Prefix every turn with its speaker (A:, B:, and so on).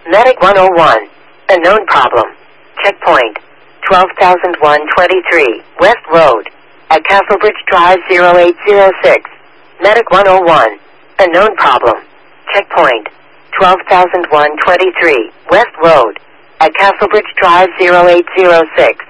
A: Medic 101. Unknown problem. Checkpoint. 12,123 West Road. At Castlebridge Drive 0806. Medic 101. Unknown problem. Checkpoint. 12,123 West Road. At Castlebridge Drive 0806.